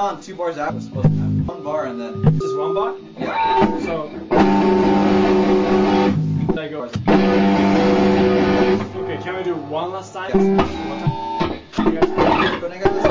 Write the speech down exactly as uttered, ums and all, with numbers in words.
on two bars after. Supposed to have one bar and then just one bar. Yeah. So there goes. Okay, can we do one last time? Yeah. One time? You guys- Go, nigga.